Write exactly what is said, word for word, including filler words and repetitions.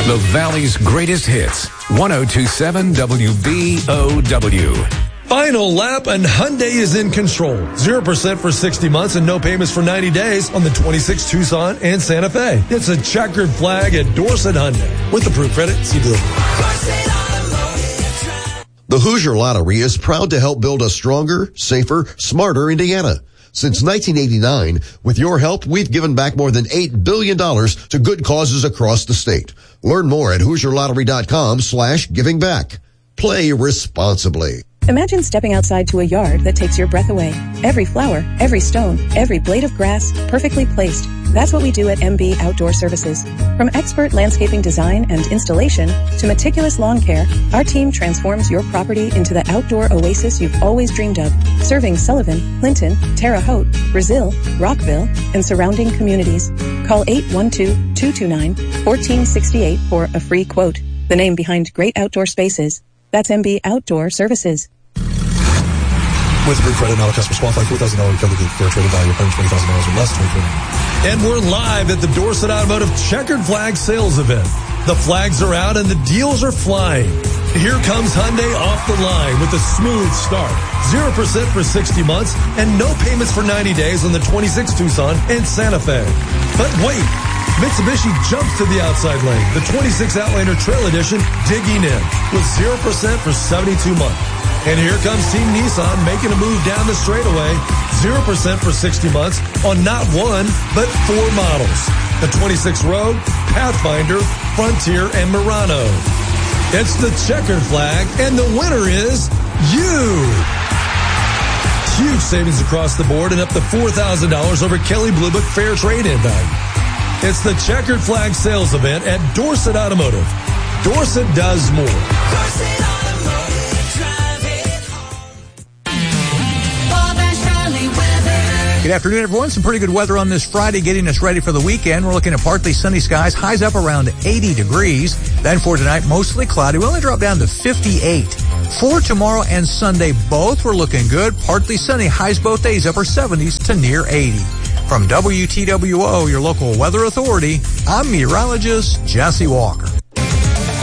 The Valley's greatest hits. one oh two point seven W B O W. Final lap and Hyundai is in control. zero percent for sixty months and no payments for ninety days on the twenty-six Tucson and Santa Fe. It's a checkered flag at Dorset Hyundai. With approved credit, see delivery. The Hoosier Lottery is proud to help build a stronger, safer, smarter Indiana. Since nineteen eighty-nine, with your help, we've given back more than eight billion dollars to good causes across the state. Learn more at Hoosier Lottery dot com slash giving back. Play responsibly. Imagine stepping outside to a yard that takes your breath away. Every flower, every stone, every blade of grass, perfectly placed. That's what we do at M B Outdoor Services. From expert landscaping design and installation to meticulous lawn care, our team transforms your property into the outdoor oasis you've always dreamed of, serving Sullivan, Clinton, Terre Haute, Brazil, Rockville, and surrounding communities. Call eight one two, two two nine, one four six eight for a free quote. The name behind great outdoor spaces. That's M B Outdoor Services. With approved credit, not a customer qualified, four thousand dollars recovered with fair trade value, one hundred twenty thousand dollars or less, twenty twenty. And we're live at the Dorset Automotive Checkered Flag Sales Event. The flags are out and the deals are flying. Here comes Hyundai off the line with a smooth start. zero percent for sixty months and no payments for ninety days on the twenty-six Tucson and Santa Fe. But wait, Mitsubishi jumps to the outside lane. The twenty-six Outlander Trail Edition digging in with zero percent for seventy-two months. And here comes Team Nissan making a move down the straightaway. zero percent for sixty months on not one, but four models. The twenty-six Rogue, Pathfinder, Frontier, and Murano. It's the checkered flag, and the winner is you. Huge savings across the board and up to four thousand dollars over Kelley Blue Book Fair Trade-In value. It's the Checkered Flag Sales Event at Dorset Automotive. Dorset does more. Dorset Automotive, drive it home. Bob and Shirley weather. Good afternoon, everyone. Some pretty good weather on this Friday, getting us ready for the weekend. We're looking at partly sunny skies, highs up around eighty degrees. Then for tonight, mostly cloudy. We only drop down to fifty-eight. For tomorrow and Sunday, both were looking good. Partly sunny, highs both days, upper seventies to near eighty. From W T W O, your local weather authority, I'm meteorologist Jesse Walker.